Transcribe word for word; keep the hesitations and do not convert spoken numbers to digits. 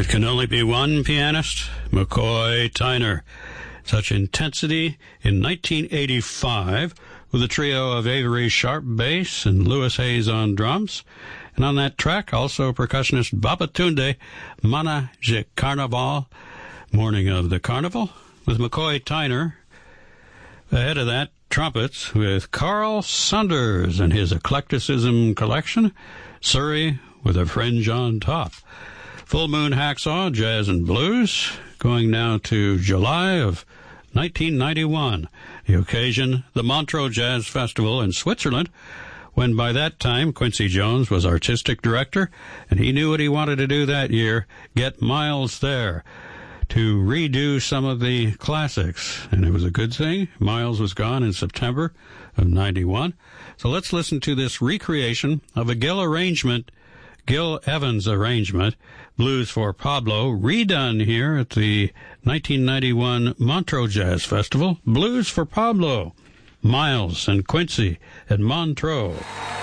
It can only be one pianist, McCoy Tyner. Such intensity in nineteen eighty-five with a trio of Avery Sharp bass and Louis Hayes on drums. And on that track, also percussionist Babatunde, Mana Je Carnaval, Morning of the Carnival, with McCoy Tyner. Ahead of that, trumpets with Carl Saunders and his Eclecticism collection, Surrey with a Fringe on Top. Full Moon Hacksaw, Jazz and Blues, going now to July of nineteen ninety-one. The occasion, the Montreux Jazz Festival in Switzerland, when by that time Quincy Jones was artistic director, and he knew what he wanted to do that year, get Miles there to redo some of the classics. And it was a good thing. Miles was gone in September of ninety-one. So let's listen to this recreation of a Gil arrangement, Gil Evans arrangement, Blues for Pablo, redone here at the nineteen ninety-one Montreux Jazz Festival. Blues for Pablo, Miles and Quincy at Montreux.